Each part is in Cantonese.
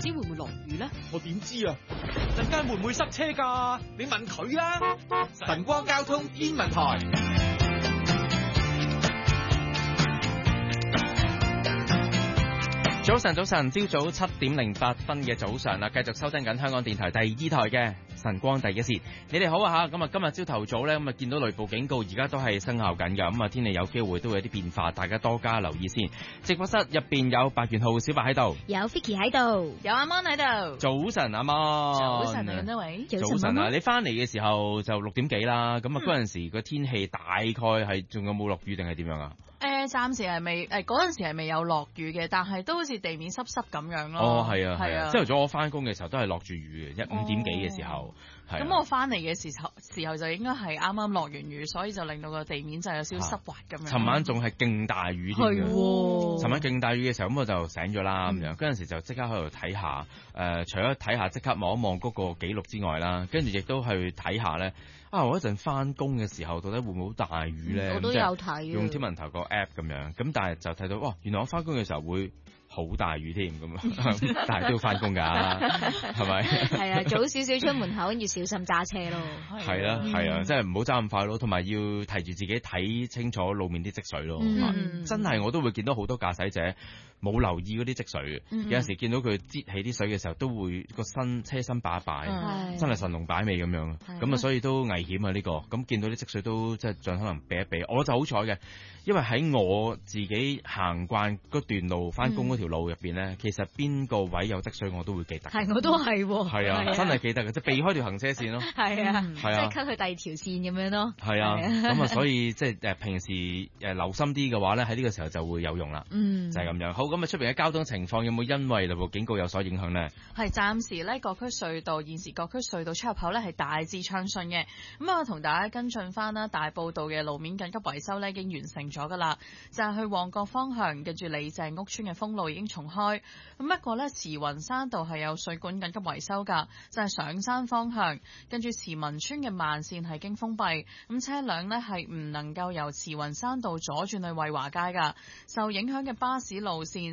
知會唔會落雨咧？ 我點知啊？陣間會唔會塞車㗎？你問佢啦。晨光交通天文台。 早晨，朝早7:08嘅早上啦，繼續收聽緊香港電台第2台嘅晨光第一線。你哋好啊嚇，咁啊今日朝頭早咧，咁啊見到雷暴警告，而家都係生效緊㗎，咁啊天氣有機會都會有啲變化，大家多加留意先。直播室入邊有白元浩、小白喺度， 有 Vicky 喺度， 有阿 Mon 喺度。 早晨阿 Mon， 早晨啊各位， 早晨啊！你翻嚟嘅時候就6點幾啦，咁啊嗰陣時個天氣大概係仲有冇落雨定係點樣啊？ 暫時係未嗰陣時係未有落雨嘅，但係都好似地面濕濕咁樣咯。 哦，係啊，係啊！朝頭早我翻工嘅時候都係落住雨嘅，5點幾嘅時候。 咁我翻嚟嘅時候就應該係啱啱落完雨，所以就令到個地面就有少少濕滑咁樣。 尋晚仲係勁大雨添嘅，尋晚勁大雨嘅時候，咁我就醒咗啦咁樣，嗰陣時就即刻喺度睇下，除咗睇下即刻望一望嗰個記錄之外啦，跟住亦都去睇下咧。我一陣翻工嘅時候，到底會唔會好大雨咧？ 我都有睇， 用天文台個 app 咁樣，咁但係就睇到，哇！原來我翻工嘅時候會好大雨添咁，但係都要翻工㗎，係咪？ 係啊，早少少出門口，跟住小心揸車咯。 係啦，係啊，即係唔好揸咁快咯，同埋要提住自己睇清楚路面啲積水咯。真係我都會見到好多駕駛者冇留意嗰啲積水嘅，有陣時見到佢擠起啲水嘅時候，都會個車身擺一擺，真係神龍擺尾咁樣。咁啊，所以都危險啊呢個。咁見到啲積水都即係盡可能避一避。我就好彩嘅，因為喺我自己行慣嗰段路翻工嗰條路入邊咧，其實邊個位有積水我都會記得。 係，我都係喎。 係啊，真係記得嘅，即係避開條行車線咯。 係啊， 係啊， 即係 cut 去第二條線咁樣咯。 係啊，咁啊，所以即係平時留心啲嘅話咧，喺呢個時候就會有用啦。就係咁樣。好，咁啊出邊嘅交通情況有冇因為雷暴警告有所影響呢？ 係暫時咧，各區隧道現時各區隧道出入口咧係大致暢順嘅。咁啊，同大家跟進翻啦，大埔道嘅路面緊急維修咧已經完成咗噶啦，就係去旺角方向，跟住李鄭屋村嘅封路已經重開。咁不過咧，慈雲山道係有水管緊急維修噶，就係上山方向，跟住慈文村嘅慢線係經封閉，咁車輛咧係唔能夠由慈雲山道左轉去惠華街噶。受影響嘅巴士路線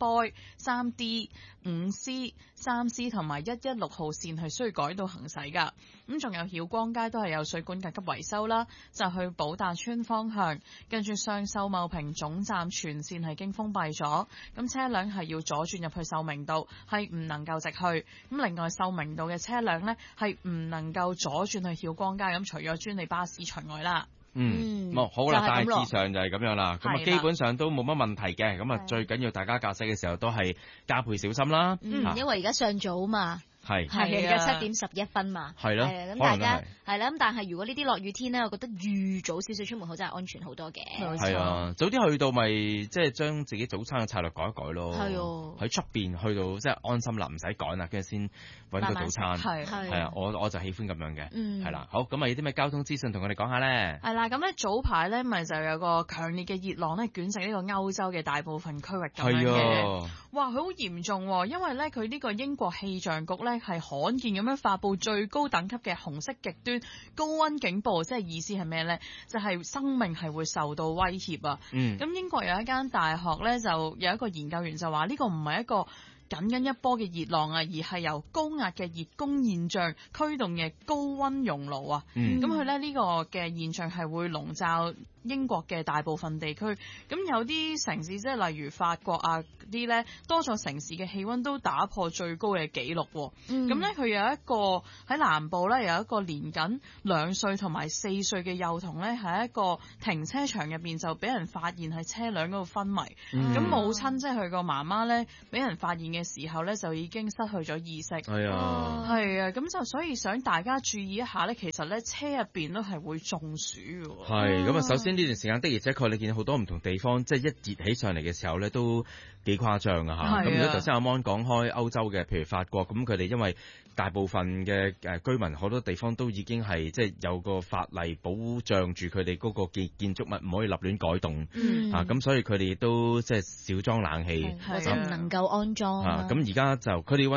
3B、3D、5C、3C 同埋116號線係需要改道行駛噶。咁仲有曉光街都係有水管緊急維修啦，就去寶達村方向，跟住上秀茂坪總站全線係經封閉咗，咁車輛係要左轉入去秀明道，係唔能夠直去。咁另外秀明道嘅車輛呢係唔能夠左轉去曉光街，咁除咗專利巴士除外啦。 好啦，大致上就係咁樣啦。咁啊，基本上都冇乜問題嘅。咁啊，最緊要大家駕駛嘅時候都係加倍小心啦。 因為而家尚早嘛。係而家7:11嘛。 係咯。 咁大家係啦。咁但係如果呢啲落雨天咧，我覺得預早少少出門口真係安全好多嘅。 係啊，早啲去到咪即係將自己早餐嘅策略改一改咯。 係啊。喺出邊去到即係安心啦，唔使趕啦，跟住先揾到早餐。係啊，我就喜歡咁樣嘅。係啦，好，咁啊有啲咩交通資訊同我哋講下咧？係啦，咁咧早排咧咪就有個強烈嘅熱浪咧捲襲呢個歐洲嘅大部分區域咁樣嘅。哇，佢好嚴重喎，因為咧佢呢個英國氣象局咧係罕見咁樣發布最高等級嘅紅色極端高溫警報，即係意思係咩咧？就係生命係會受到威脅啊！咁英國有一間大學咧就有一個研究員就話呢個唔係一個緊一波嘅熱浪啊，而係由高壓嘅熱宮現象驅動嘅高溫熔爐啊。咁佢咧呢個嘅現象係會籠罩英國嘅大部分地區，咁有啲城市即係例如法國啊啲咧，多座城市嘅氣溫都打破最高嘅紀錄。咁咧佢有一個喺南部咧有一個年僅2歲同埋4歲嘅幼童咧，喺一個停車場入邊就俾人發現喺車輛嗰度昏迷。咁母親即係佢個媽媽咧，俾人發現嘅時候咧就已經失去咗意識。係啊，咁就所以想大家注意一下咧，其實咧車入邊都係會中暑嘅。 係咁啊，首先呢段時間的而且確你見好多唔同地方，即係一熱起上嚟嘅時候咧，都幾誇張啊嚇！咁如果頭先阿 Mon 講開歐洲嘅，譬如法國，咁佢哋因為大部分嘅居民好多地方都已經係即係有個法例保障住佢哋嗰個建築物唔可以立亂改動咁所以佢哋都即係少裝冷氣， 或者唔能夠安裝。 咁而家就佢哋揾啲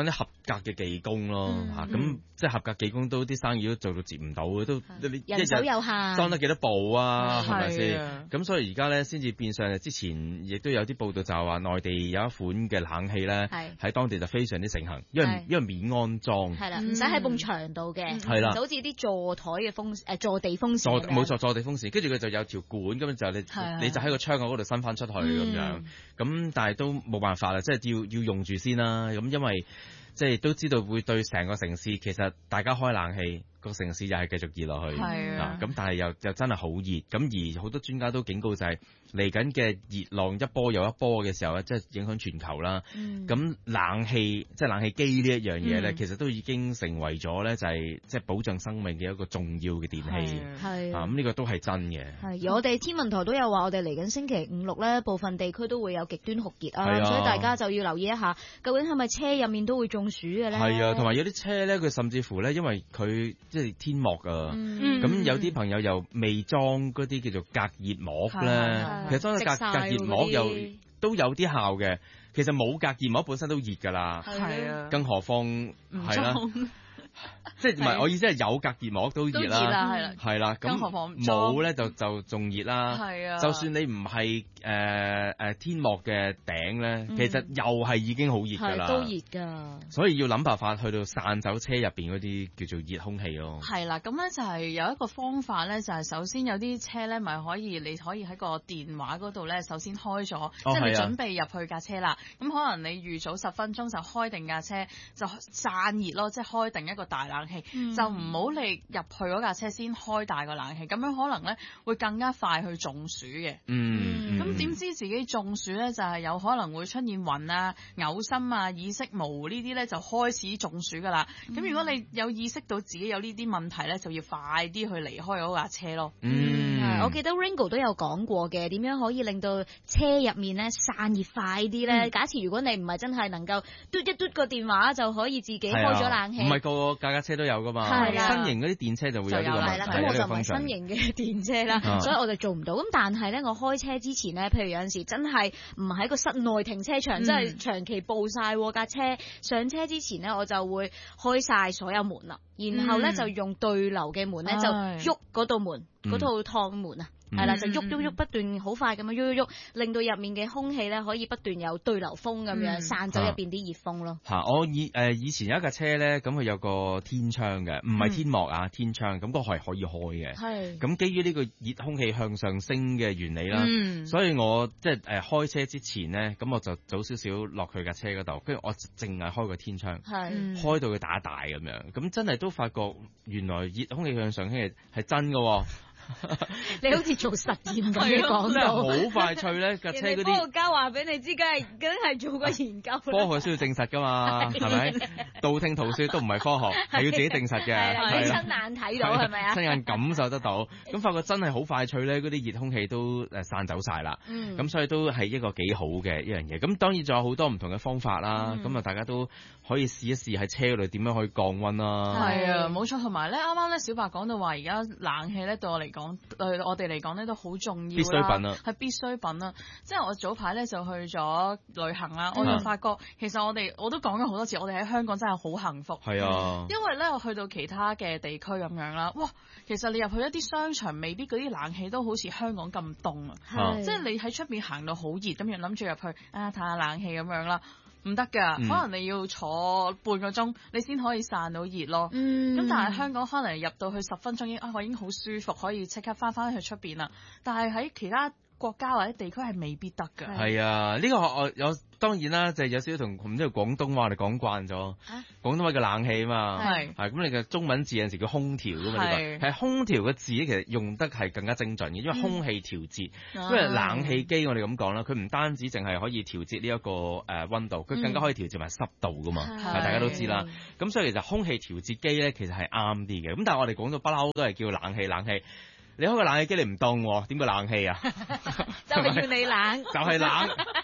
格嘅技工咯嚇，咁即係合格技工都啲生意都做到接唔到嘅，都你人手有限， 裝得幾多部啊？係咪先？ 係咁所以而家咧先至變相，之前亦都有啲報道就係話內地有一款嘅冷氣咧喺當地就非常之盛行，因為免安裝係啦，唔使喺埲牆度嘅， 係啦， 就好似啲座台嘅坐地風扇冇錯，坐地風扇，跟住佢就有條管咁就你就喺個窗口嗰度伸翻出去咁樣，咁但係都冇辦法啦，即係要用住先啦，咁因為即係都知道會對成個城市，其實大家開冷氣，個城市又係繼續熱落去，咁但係又真係好熱，咁而好多專家都警告就係嚟緊嘅熱浪一波又一波嘅時候咧，即係影響全球啦。咁冷氣即係冷氣機呢一樣嘢咧，其實都已經成為咗咧就係即係保障生命嘅一個重要嘅電器。咁呢個都係真嘅。 而我哋天文台都有話，我哋嚟緊星期五六咧，部分地區都會有極端酷熱啊，所以大家就要留意一下，究竟係咪車入面都會中暑嘅咧？係啊， 同埋有啲車咧，佢甚至乎咧，因為佢即係天幕啊，咁有啲朋友又未裝嗰啲叫做隔熱膜咧，其實裝咗隔熱膜又都有啲效嘅。其實冇隔熱膜本身都熱㗎啦，更何況係啦。即係唔係我意思係有隔熱膜都熱啦，係啦，咁冇咧就仲熱啦。係啊，就算你唔係天幕嘅頂咧，其實又係已經好熱㗎啦， 都熱㗎。 所以要諗辦法去到散走車入邊嗰啲叫做熱空氣咯。 係啦，咁咧就係有一個方法咧，就係首先有啲車咧，咪你可以喺個電話嗰度咧，首先開咗，即係你準備入去架車啦。咁可能你預早10分鐘就開定架車，就散熱咯，即係開定一個大冷氣，就唔好你入去嗰架車先開大個冷氣，咁樣可能咧會更加快去中暑嘅。咁點知自己中暑咧，就係有可能會出現暈啊、嘔心啊、意識模糊呢啲咧，就開始中暑噶啦。咁如果你有意識到自己有呢啲問題咧，就要快啲去離開嗰架車咯。 我記得 Ringo 都有講過嘅，點樣可以令到車入面咧散熱快啲咧？假設如果你唔係真係能夠嘟一嘟個電話就可以自己開咗冷氣， 唔係個架車都有噶嘛？新型嗰啲電車就會有呢個問題。 咁我就唔係新型嘅電車啦，所以我就做唔到。咁但係咧，我開車之前咧，譬如有陣時真係唔喺個室內停車場，真係長期佈曬架車，上車之前咧，我就會開曬所有門啦，然後咧就用對流嘅門咧就喐嗰道門，嗰套趟門啊。係啦，就喐不斷好快咁樣喐，令到入面嘅空氣咧可以不斷有對流風咁樣散走入邊啲熱風咯。 我以前有一架車咧，咁佢有個天窗嘅，唔係天幕啊，天窗，咁嗰個係可以開嘅。係。咁基於呢個熱空氣向上升嘅原理啦，所以我即係開車之前咧，咁我就早少少落去架車嗰度，跟住我淨係開個天窗，開到佢打大咁樣，咁真係都發覺原來熱空氣向上升係真㗎喎。 你好似做實驗咁樣講到， 好快脆咧架車嗰啲。 科學家話俾你知，梗係做過研究。 科學需要證實噶嘛，係咪？道聽途說都唔係科學，係要自己證實嘅。 係親眼睇到係咪啊？ 親眼感受得到，咁發覺真係好快脆咧，嗰啲熱空氣都散走晒啦。咁所以都係一個幾好嘅一樣嘢。咁當然仲有好多唔同嘅方法啦。咁大家都可以試一試喺車嗰度點樣可以降溫啦。 係啊，冇錯。同埋咧，啱啱咧小白講到話，而家冷氣咧對我嚟講，對我哋嚟講咧都好重要啦，必需品啊，係必需品啦。即係我早排咧就去咗旅行啦，我就發覺其實我都講咗好多次，我哋喺香港真係好幸福。係啊，因為咧我去到其他嘅地區咁樣啦，哇，其實你入去一啲商場，未必嗰啲冷氣都好似香港咁凍啊。即係你喺出邊行到好熱，咁樣諗住入去嘆下冷氣咁樣啦。唔得㗎，可能你要坐半個鐘，你先可以散到熱咯。咁但係香港可能入到去10分鐘我已經好舒服，可以即刻翻去出邊啦。但係喺其他國家或者地區係未必得㗎。係啊， 呢個我有當然啦，就係有少少同唔知廣東話我哋講慣咗。廣東話嘅冷氣啊嘛，係咁你嘅中文字有陣時叫空調㗎嘛，係空調嘅字其實用得係更加精準嘅，因為空氣調節。因為冷氣機我哋咁講啦，佢唔單止淨係可以調節呢一個溫度，佢更加可以調節埋濕度㗎嘛，大家都知啦。咁所以其實空氣調節機咧其實係啱啲嘅。咁但係我哋講到不嬲都係叫冷氣。你開個冷氣機你唔凍喎，點個冷氣啊？ 就係要你冷， 就係冷。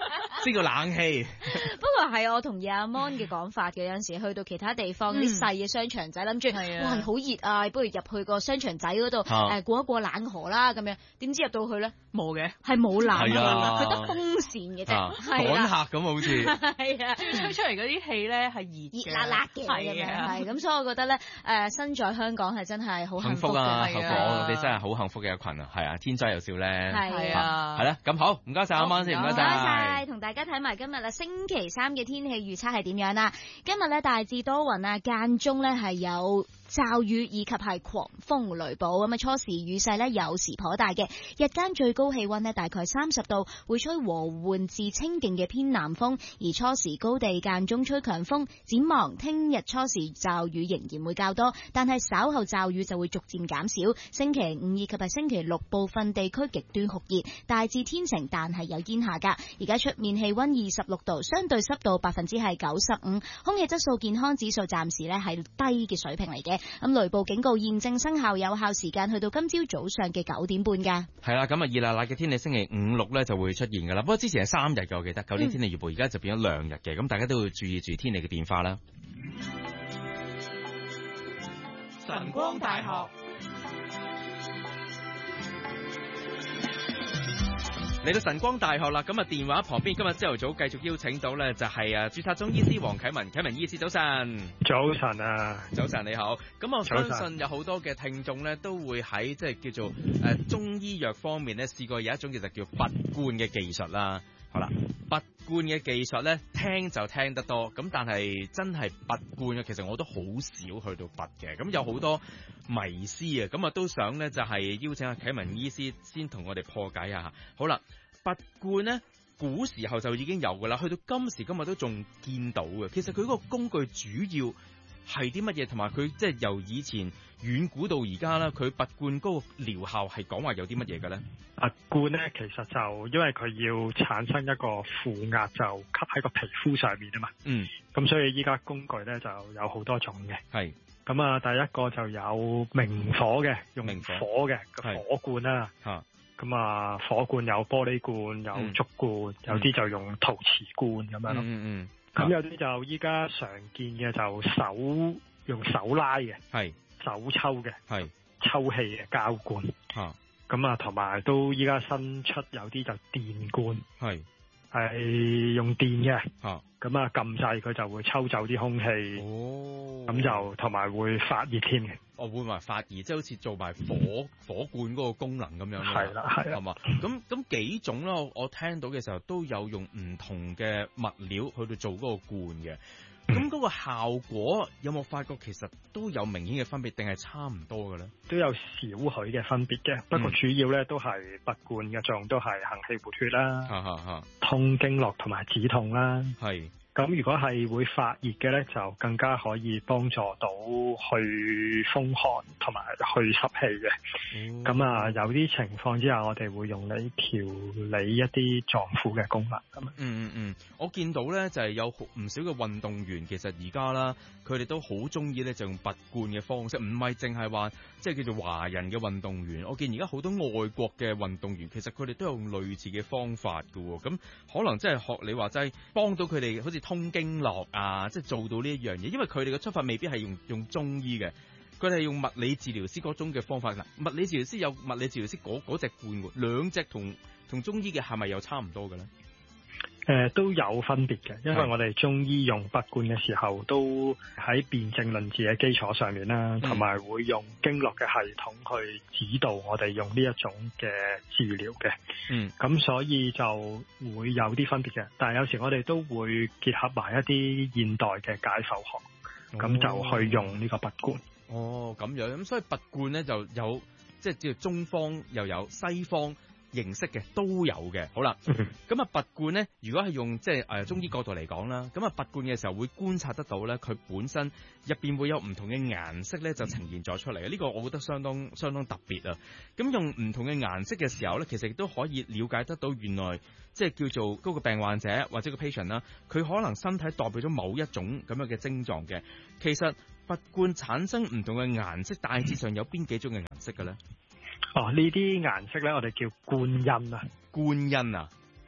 先個冷氣。 不過係我同意阿 Mon 嘅講法嘅，有陣時去到其他地方啲細嘅商場仔，諗住哇好熱啊，不如入去個商場仔嗰度過一過冷河啦咁樣。點知入到去咧冇嘅，係冇冷氣，佢得風扇嘅啫， 趕客咁好似。 係啊，吹出嚟嗰啲氣咧係熱辣辣嘅咁樣，係咁，所以我覺得咧身在香港係真係好幸福啊！ 我哋真係好幸福嘅一群啊，係啊，天災又少咧， 係啊， 係啦，咁好，唔該晒阿 Mon先，唔該晒， 同大家睇埋今日啦，星期三嘅天氣預測係點樣啦？今日咧大致多雲啊，間中咧係有驟雨以及係狂風雷暴，咁啊初時雨勢咧有時頗大嘅，日間最高氣溫呢大概30度，會吹和緩至清勁嘅偏南風，而初時高地間中吹強風。展望聽日初時驟雨仍然會較多，但係稍後驟雨就會逐漸減少。星期五以及係星期六部分地區極端酷熱，大致天晴，但係有煙霞噶。而家出面氣溫26度，相對濕度95%，空氣質素健康指數暫時咧係低嘅水平嚟嘅。咁雷暴警告現正生效，有效時間去到今朝早上嘅9點半㗎。 係啦，咁啊熱辣辣嘅天氣星期5、6咧就會出現㗎啦。不過之前係3日嘅，我記得舊年天氣預報，而家就變咗2日嘅，咁大家都要注意住天氣嘅變化啦。 晨光大學嚟到晨光大學啦，咁啊電話旁邊今日朝頭早繼續邀請到咧就係註冊中醫師黃啟文，啟文醫師早晨。 早晨啊， 早晨你好。咁我相信有好多嘅聽眾咧都會喺即係叫做中醫藥方面咧試過有一種其實叫拔罐嘅技術啦。好啦，拔罐嘅技術咧聽就聽得多，咁但係真係拔罐嘅其實我都好少去到拔嘅，咁有好多迷思啊，咁啊都想咧就係邀請阿啟文醫師先同我哋破解下。好啦，拔罐咧古時候就已經有噶啦，去到今時今日都仲見到嘅。其實佢嗰個工具主要係啲乜嘢，同埋佢即係由以前遠古到而家啦，佢拔罐嗰個療效係講話有啲乜嘢嘅咧？ 拔罐咧其實就因為佢要產生一個負壓，就吸喺個皮膚上面啊嘛。咁所以依家工具咧就有好多種嘅。係。咁啊，第一個就有明火嘅，用火嘅火罐啦。咁啊，火罐有玻璃罐，有竹罐，有啲就用陶瓷罐咁樣咯。咁有啲就依家常見嘅就用手拉嘅，手抽嘅，抽氣嘅膠罐。咁啊，同埋都依家新出有啲就電罐，係用電嘅。咁啊，撳掣佢就會抽走啲空氣。咁就同埋會發熱添嘅。會埋發熱，即係好似做埋火罐嗰個功能咁樣。係啦，係嘛。咁幾種啦，我聽到嘅時候都有用唔同嘅物料去到做嗰個罐嘅。咁嗰個效果有冇發覺其實都有明顯嘅分別，定係差唔多嘅咧？都有少許嘅分別嘅，不過主要咧都係拔罐嘅作用都係行氣活血啦，通經絡同埋止痛啦。係。咁如果係會發熱嘅咧，就更加可以幫助到去風寒同埋去濕氣嘅。咁有啲情況之下，我哋會用嚟調理一啲臟腑嘅功能咁。我見到咧就係有唔少嘅運動員，其實而家啦，佢哋都好中意咧就用拔罐嘅方式，唔係淨係話即係叫做華人嘅運動員。我見而家好多外國嘅運動員，其實佢哋都有用類似嘅方法㗎喎。咁可能即係學你話齋，幫到佢哋好似通經絡啊，即係做到呢一樣嘢，因為佢哋嘅出發未必係用中醫嘅，佢哋係用物理治療師嗰種嘅方法。嗱，物理治療師有物理治療師嗰隻罐喎，兩隻同中醫嘅係咪又差唔多嘅咧？都有分別嘅，因為我哋中醫用拔罐嘅時候，都喺辨證論治嘅基礎上面啦，同埋會用經絡嘅系統去指導我哋用呢一種嘅治療嘅。咁所以就會有啲分別嘅，但係有時我哋都會結合埋一啲現代嘅解剖學，咁就去用呢個拔罐。咁樣，咁所以拔罐咧就有即係叫中方又有西方形式嘅都有嘅。好啦，咁拔罐咧，如果係用即係中醫角度嚟講啦，咁拔罐嘅時候會觀察得到咧，佢本身入邊會有唔同嘅顏色咧，就呈現咗出嚟嘅。呢個我覺得相當特別啊！咁用唔同嘅顏色嘅時候咧，其實亦都可以了解得到原來即係叫做嗰個病患者或者個 patient 啦，佢可能身體代表咗某一種咁樣嘅症狀嘅。其實拔罐產生唔同嘅顏色，大致上有邊幾種嘅顏色嘅咧？呢啲顏色咧，我哋叫冠印啊。冠印啊，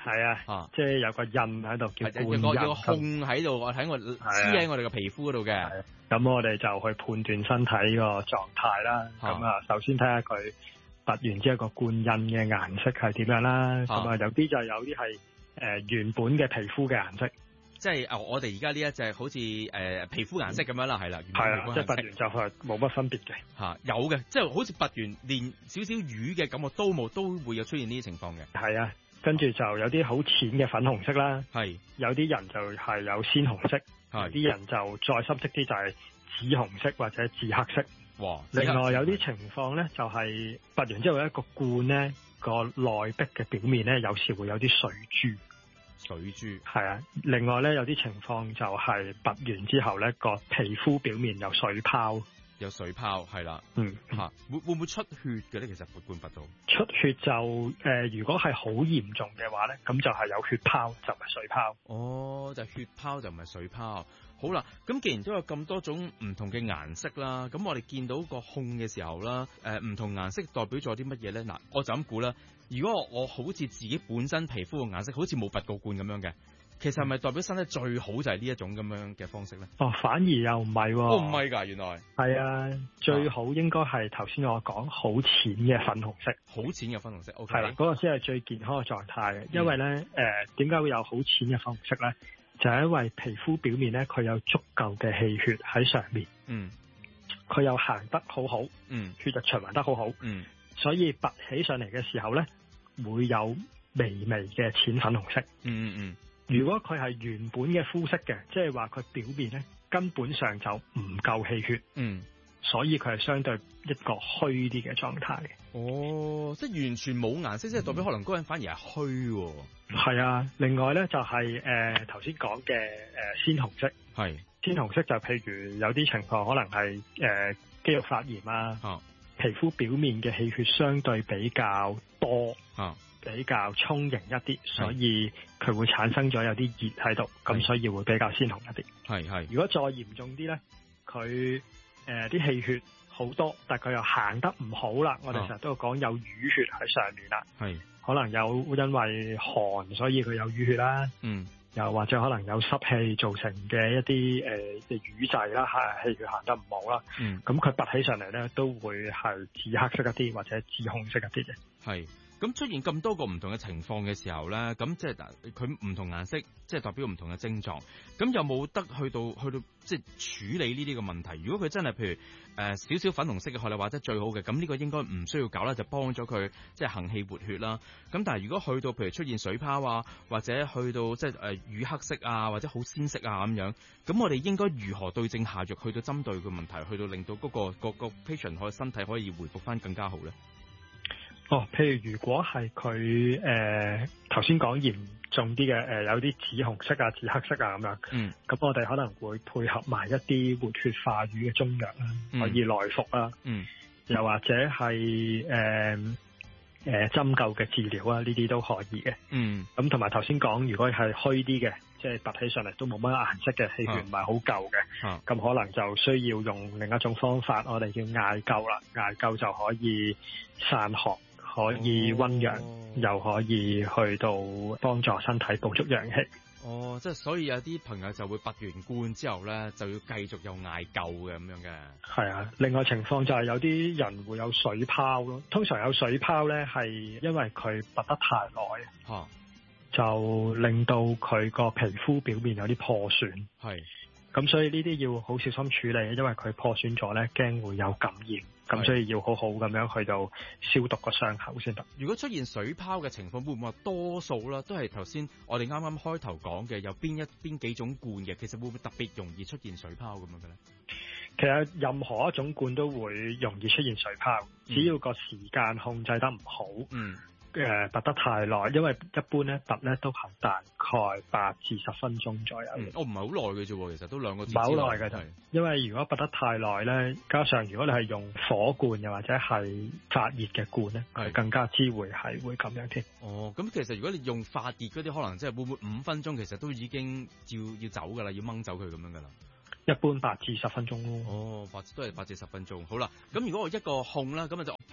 係啊，即係有個印喺度叫冠印， 有個控喺度，我睇我黐喺我哋嘅皮膚嗰度嘅。 咁我哋就去判斷身體個狀態啦。咁啊，首先睇下佢拔完之後個冠印嘅顏色係點樣啦。咁啊，有啲就有啲係原本嘅皮膚嘅顏色。 即係我哋而家呢一隻好似皮膚顏色咁樣啦，係啦， 係啦，即係拔完就係冇乜分別嘅。 有嘅，即係好似拔完連少少魚嘅感覺都冇，都會有出現呢啲情況嘅。 係啊，跟住就有啲好淺嘅粉紅色啦， 係有啲人就係有鮮紅色，有啲人就再深色啲就係紫紅色或者紫黑色。 哇！ 另外有啲情況咧，就係拔完之後一個罐咧個內壁嘅表面咧，有時會有啲水珠。 水珠係啊，另外咧有啲情況就係拔完之後咧個皮膚表面有水泡， 係啦，會唔會出血嘅咧？其實罐拔到出血就如果係好嚴重嘅話咧，咁就係有血泡，就唔係水泡。 哦，就係血泡就唔係水泡。好啦，咁既然都有咁多種唔同嘅顏色啦，咁我哋見到個控嘅時候啦，唔同顏色代表咗啲乜嘢咧？嗱，我就咁估啦。如果我好似自己本身皮膚嘅顏色好似冇拔過罐咁樣嘅，其實係咪代表身體最好就係呢一種咁樣嘅方式咧？ 反而又唔係喎。 唔係㗎，原來係啊，最好應該係頭先我講好淺嘅粉紅色， 好淺嘅粉紅色。OK， 係啦，嗰個先係最健康嘅狀態嘅。因為咧點解會有好淺嘅粉紅色咧？就係因為皮膚表面咧佢有足夠嘅氣血喺上面，佢又行得好好，血液循環得好好，所以拔起上嚟嘅時候咧，會有微微嘅淺粉紅色。如果佢係原本嘅膚色嘅，即係話佢表面咧根本上就唔夠氣血，所以佢係相對一個虛啲嘅狀態。 即係完全冇顏色，即係代表可能嗰個人反而係虛。 係啊，另外咧就係頭先講嘅鮮紅色，鮮紅色就譬如有啲情況可能係肌肉發炎啊。皮膚表面嘅氣血相對比較多，比較充盈一啲，所以佢會產生咗有啲熱喺度，咁所以會比較鮮紅一啲。如果再嚴重啲咧，佢啲氣血好多，但佢又行得唔好啦。我哋成日都講有淤血喺上面啦，可能有因為寒，所以佢有淤血啦。又或者可能有濕氣造成嘅一啲瘀滯啦，氣血行得唔好啦。咁佢拔起上嚟咧，都會係紫黑色一啲或者紫紅色一啲嘅。 咁出現咁多個唔同嘅情況嘅時候咧，咁即係佢唔同顏色，即係代表唔同嘅症狀。咁有冇得去到即係處理呢啲嘅問題？如果佢真係譬如少少粉紅色嘅學你話齋最好嘅，咁呢個應該唔需要搞啦，就幫咗佢即係行氣活血啦。咁但係如果去到譬如出現水泡啊，或者去到即係乳黑色啊，或者好鮮色啊咁樣，咁我哋應該如何對症下藥，去到針對個問題，去到令到嗰個 patient 可以身體可以回復翻更加好咧？ 譬如果係佢頭先講嚴重啲嘅有啲紫紅色啊、紫黑色啊咁樣，咁我哋可能會配合埋一啲活血化瘀嘅中藥啦，可以內服啦，又或者係針灸嘅治療啊，呢啲都可以嘅。咁同埋頭先講，如果係虛啲嘅，即係拔起上嚟都冇乜顏色嘅，氣血唔係好夠嘅，咁可能就需要用另一種方法，我哋叫艾灸啦。艾灸就可以散寒，可以溫陽，又可以去到幫助身體補足陽氣。 即係所以有啲朋友就會拔完罐之後咧，就要繼續用艾灸嘅咁樣嘅。係啊，另外情況就係有啲人會有水泡咯。通常有水泡咧，係因為佢拔得太耐，就令到佢個皮膚表面有啲破損。咁所以呢啲要好小心處理，因為佢破損咗咧，驚會有感染。咁所以要好好咁樣去到消毒個傷口先得。 如果出現水泡嘅情況，會唔會話多數啦，都係頭先我哋啱啱開頭講嘅，有邊幾種罐嘅，其實會唔會特別容易出現水泡咁樣嘅咧？ 其實任何一種罐都會容易出現水泡，只要個時間控制得唔好。拔得太耐，因為一般咧拔咧都係大概8至10分鐘左右。 唔係好耐嘅啫，其實都2個字。 唔係好耐嘅啫，因為如果拔得太耐咧，加上如果你係用火罐又或者係發熱嘅罐咧，係更加之會咁樣添。 咁其實如果你用發熱嗰啲，可能即係會唔會5分鐘，其實都已經要走㗎啦，要掹走佢咁樣㗎啦。 一般8至10分鐘咯。 都係8至10分鐘。好啦，咁如果我一個控啦，咁就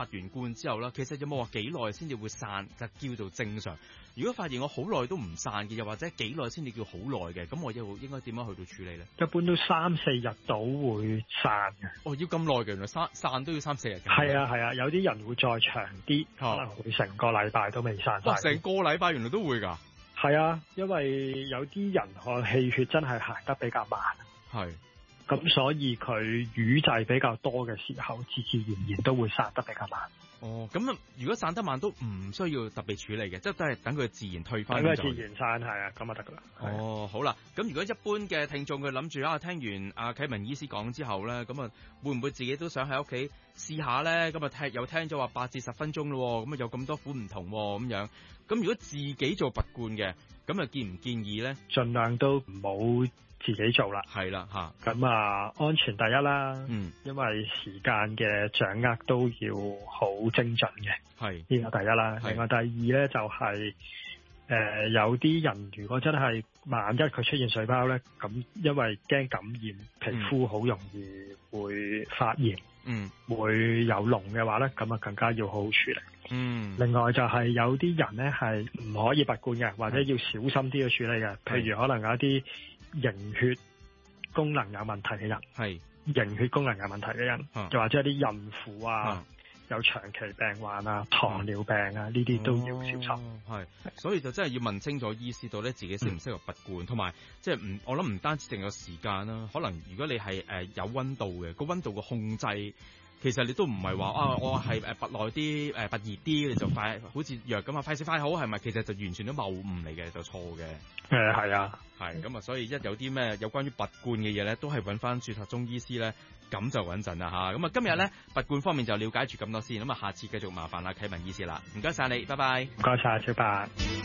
拔完罐之後啦，其實有冇話幾耐先至會散就叫做正常？如果發現我好耐都唔散嘅，又或者幾耐先至叫好耐嘅，咁我應該點樣去到處理咧？ 一般都3-4日到會散嘅。 哦，要咁耐嘅，原來散都要3-4日嘅。 係啊，有啲人會再長啲，可能會成個禮拜都未散晒。 成個禮拜原來都會㗎。 係啊，因為有啲人個氣血真係行得比較慢。 係。 咁所以佢瘀滯比較多嘅時候，自然都會散得比較慢。 哦，咁如果散得慢都唔需要特別處理嘅，即係都係等佢自然退翻。 等佢自然散係啊，咁就得噶啦。 哦，好啦，咁如果一般嘅聽眾佢諗住聽完阿啟文醫師講之後咧，咁啊會唔會自己都想喺屋企試下咧？咁啊又聽咗話8至10分鐘咯，咁啊有咁多款唔同咁樣。咁如果自己做拔罐嘅，咁啊建唔建議咧？ 盡量都唔好自己做啦， 係啦吓， 咁安全第一啦，因為時間嘅掌握都要好精準嘅，係呢個第一啦。另外第二咧就係有啲人如果真係萬一佢出現水泡咧，咁因為驚感染皮膚好容易會發炎，會有膿嘅話咧，咁啊更加要好好處理。另外就係有啲人咧係唔可以拔罐嘅，或者要小心啲去處理嘅，譬如可能有一啲凝血功能有問題嘅人，凝血功能有問題嘅人，又或者一啲孕婦啊，有長期病患啊，糖尿病啊，呢啲都要小心。 所以就真係要問清楚醫師到咧自己適唔適合拔罐，同埋即係我諗唔單止淨有時間啦，可能如果你係有溫度嘅，個溫度嘅控制。其實你都唔係話我係拔耐啲拔熱啲，你就快好似藥咁啊，快食快好係咪？其實就完全都謬誤嚟嘅，就錯嘅。 係啊， 係咁啊，所以一有啲咩有關於拔罐嘅嘢咧，都係揾翻註冊中醫師咧，咁就穩陣啦嚇。咁啊，今日咧拔罐方面就了解住咁多先，咁啊，下次繼續麻煩啦啟文醫師啦，唔該晒你，拜拜。 唔該晒，小白。